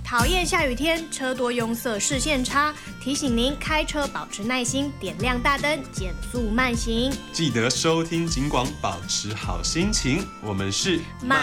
讨厌下雨天，车多拥塞，视线差。提醒您开车保持耐心，点亮大灯，减速慢行。 记得收听警广，保持好心情。我们是